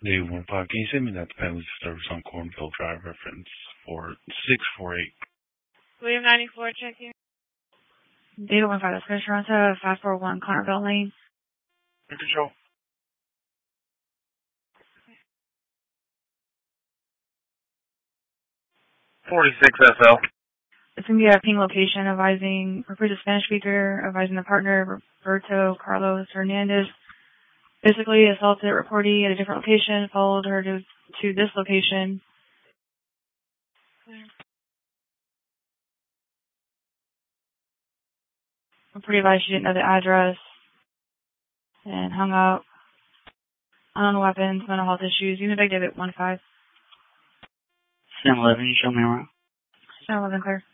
Day 1 5. Can you send me that family service on Cornfield Drive reference for 648? William 94 checking. Data 15, that's Commissioner Toronto, 541 Connerville Lane. Control. 46 SL. It's going to be a ping location advising, referred to Spanish speaker, advising the partner, Roberto Carlos Hernandez, physically assaulted reportee at a different location, followed her to this location. Reportee advised she didn't know the address and hung up. Unknown weapons, mental health issues. Unit Big David 15. 1011, show me around. 1011, clear.